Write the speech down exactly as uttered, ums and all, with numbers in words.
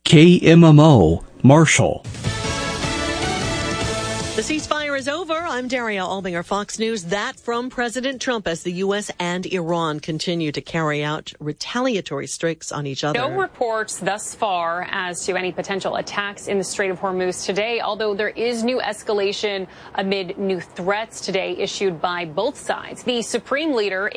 K M M O, Marshall. The ceasefire is over. I'm Daria Albinger, Fox News. That from President Trump as the U S and Iran continue to carry out retaliatory strikes on each other. No reports thus far as to any potential attacks in the Strait of Hormuz today, although there is new escalation amid new threats today issued by both sides. The supreme leader